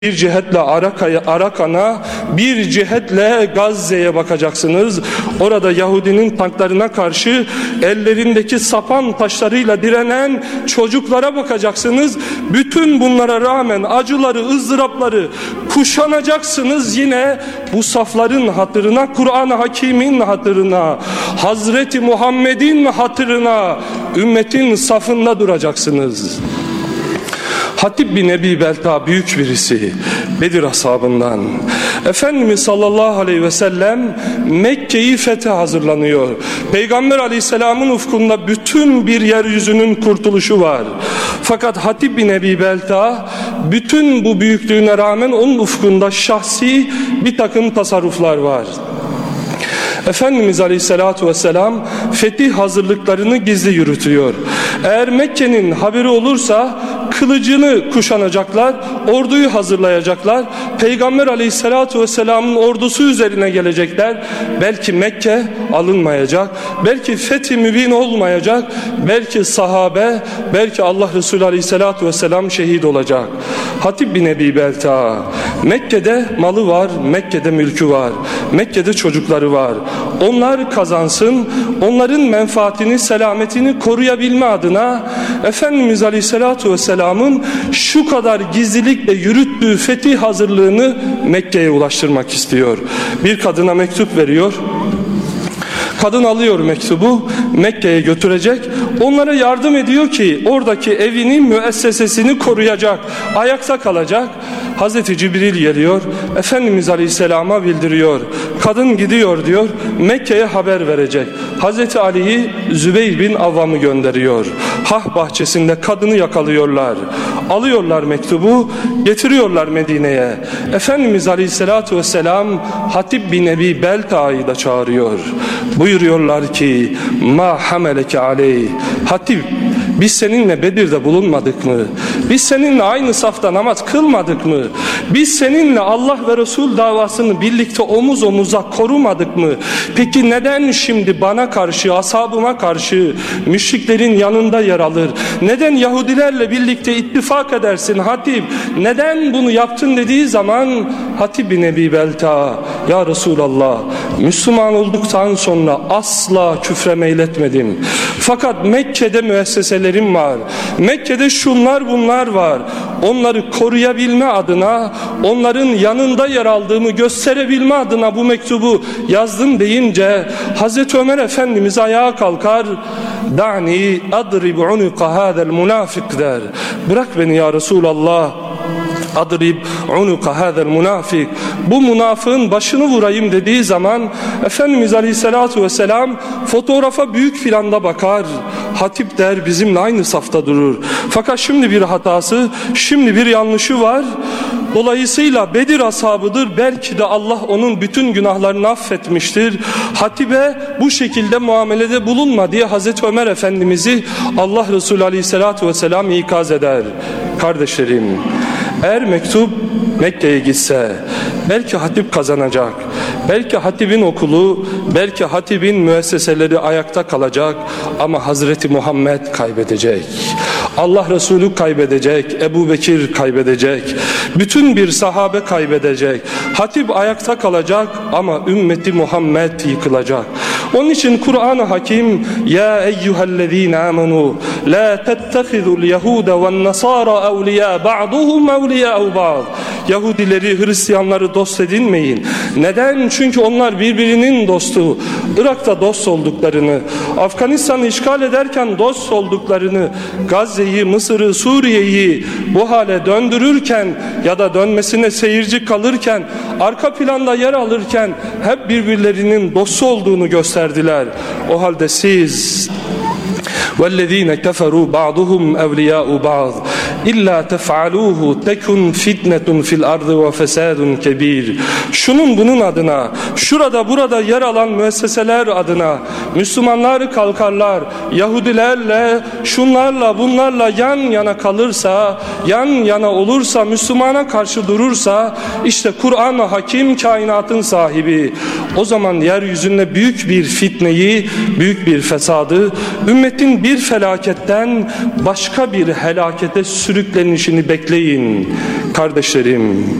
Bir cihetle Arakan'a, bir cihetle Gazze'ye bakacaksınız. Orada Yahudinin tanklarına karşı ellerindeki sapan taşlarıyla direnen çocuklara bakacaksınız. Bütün bunlara rağmen acıları, ızdırapları kuşanacaksınız. Yine bu safların hatırına, Kur'an-ı Hakîm'in hatırına, Hazreti Muhammed'in hatırına, ümmetin safında duracaksınız. Hatib bin Ebi Belta büyük birisi, Bedir ashabından. Efendimiz sallallahu aleyhi ve sellem Mekke'yi fethe hazırlanıyor. Peygamber aleyhisselamın ufkunda bütün bir yeryüzünün kurtuluşu var. Fakat Hatib bin Ebi Belta bütün bu büyüklüğüne rağmen onun ufkunda şahsi bir takım tasarruflar var. Efendimiz Aleyhisselatü Vesselam fetih hazırlıklarını gizli yürütüyor. Eğer Mekke'nin haberi olursa kılıcını kuşanacaklar, orduyu hazırlayacaklar. Peygamber Aleyhisselatü Vesselam'ın ordusu üzerine gelecekler. Belki Mekke alınmayacak, belki fethi mübin olmayacak, belki sahabe, belki Allah Resulü Aleyhisselatü Vesselam şehit olacak. Hatib bin Ebi Belta, Mekke'de malı var, Mekke'de mülkü var, Mekke'de çocukları var. Onlar kazansın, onların menfaatini, selametini koruyabilme adına Efendimiz Aleyhisselatü Vesselam'ın şu kadar gizlilikle yürüttüğü fetih hazırlığını Mekke'ye ulaştırmak istiyor. Bir kadına mektup veriyor. Kadın alıyor mektubu, Mekke'ye götürecek. Onlara yardım ediyor ki oradaki evini, müessesesini koruyacak, ayakta kalacak. Hazreti Cibril geliyor, Efendimiz Aleyhisselam'a bildiriyor. Kadın gidiyor diyor, Mekke'ye haber verecek. Hazreti Ali'yi Zübeyir bin Avvam'ı gönderiyor. Hah bahçesinde kadını yakalıyorlar. Alıyorlar mektubu, getiriyorlar Medine'ye. Efendimiz Aleyhisselatü Vesselam Hatib bin Ebi Belta'yı da çağırıyor. Buyuruyorlar ki ma hameleke aleyh, Hatib, biz seninle Bedir'de bulunmadık mı? Biz seninle aynı safta namaz kılmadık mı? Biz seninle Allah ve Resul davasını birlikte omuz omuza korumadık mı? Peki neden şimdi bana karşı, ashabıma karşı müşriklerin yanında yer alır? Neden Yahudilerle birlikte ittifak edersin Hatib? Neden bunu yaptın dediği zaman Hatib bin Ebi Belta, ya Resulallah, Müslüman olduktan sonra asla küfre meyletmedim. Fakat Mekke'de müesseselerim var. Mekke'de şunlar bunlar var. Onları koruyabilme adına, onların yanında yer aldığımı gösterebilme adına bu mektubu yazdım deyince Hazreti Ömer Efendimiz ayağa kalkar. Da'ni adrib unuqa hada'l münafık der. Bırak beni ya Resulallah. Adrib unuqa hada'l münafık. Bu münafığın başını vurayım dediği zaman Efendimiz Aleyhisselatü Vesselam fotoğrafa büyük planda bakar. Hatib der, bizimle aynı safta durur. Fakat şimdi bir hatası, şimdi bir yanlışı var. Dolayısıyla Bedir ashabıdır. Belki de Allah onun bütün günahlarını affetmiştir. Hatib'e bu şekilde muamelede bulunma diye Hazreti Ömer Efendimiz'i Allah Resulü Aleyhisselatü Vesselam ikaz eder. Kardeşlerim, eğer mektup Mekke'ye gitse belki Hatib kazanacak. Belki Hatib'in okulu, belki Hatib'in müesseseleri ayakta kalacak ama Hazreti Muhammed kaybedecek. Allah Resulü kaybedecek, Ebu Bekir kaybedecek, bütün bir sahabe kaybedecek. Hatib ayakta kalacak ama ümmeti Muhammed yıkılacak. Onun için Kur'an-ı Hakim ya eyyühellezine amenu la tettehidul yehude ven nasara evliya ba'duhum evliya'u ba'd. Yahudileri, Hristiyanları dost edinmeyin. Neden? Çünkü onlar birbirinin dostu. Irak'ta dost olduklarını, Afganistan'ı işgal ederken dost olduklarını, Gazze'yi, Mısır'ı, Suriye'yi bu hale döndürürken ya da dönmesine seyirci kalırken, arka planda yer alırken hep birbirlerinin dostu olduğunu gösterdiler. O halde siz وَالَّذ۪ينَ كَفَرُوا بَعْضُهُمْ اَوْلِيَاءُ بَعْضٍ اِلَّا تَفْعَلُوهُ تَكُنْ فِتْنَةٌ فِي الْأَرْضِ وَفَسَادٌ كَب۪يرٌ. Şunun bunun adına, şurada burada yer alan müesseseler adına Müslümanlar kalkarlar, Yahudilerle, şunlarla bunlarla yan yana kalırsa, yan yana olursa, Müslümana karşı durursa, işte Kur'an-ı Hakim kainatın sahibi. O zaman yeryüzünde büyük bir fitneyi, büyük bir fesadı, ümmetin bir felaketten başka bir helakete sürüklenişini bekleyin. Kardeşlerim,